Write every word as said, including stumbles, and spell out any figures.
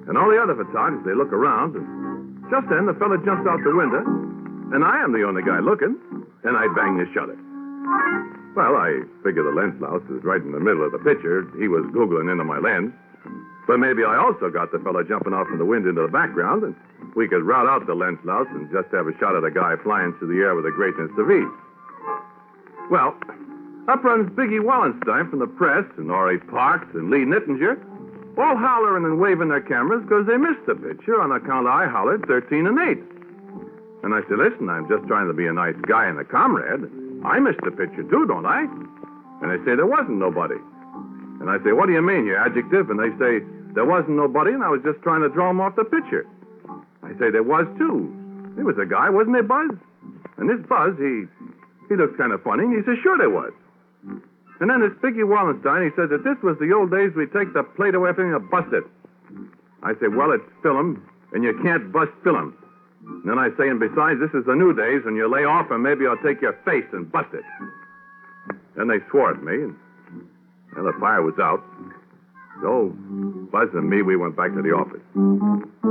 And all the other photographers, they look around, and just then the fella jumps out the window, and I am the only guy looking, and I bang the shutter. Well, I figure the lens louse is right in the middle of the picture. He was googling into my lens. But maybe I also got the fella jumping off in the wind into the background, and we could rout out the lens louse and just have a shot of the guy flying through the air with a greatness of ease. Well, up runs Biggie Wallenstein from the press, and Ori Parks and Lee Nittinger, all hollering and waving their cameras because they missed the picture on account I hollered thirteen and eight. And I said, listen, I'm just trying to be a nice guy and a comrade. I missed the picture too, don't I? And they say, there wasn't nobody. And I say, what do you mean, you adjective? And they say, there wasn't nobody, and I was just trying to draw him off the picture. I say, there was too. There was a guy, wasn't there, Buzz? And this Buzz, he he looks kind of funny, and he says, sure there was. And then this Biggie Wallenstein, he says that this was the old days we'd take the plate away from you and bust it. I say, well, it's film, and you can't bust film. And then I say, and besides, this is the new days, and you lay off, and maybe I'll take your face and bust it. Then they swore at me, and well, the fire was out. So Buzz and me, we went back to the office.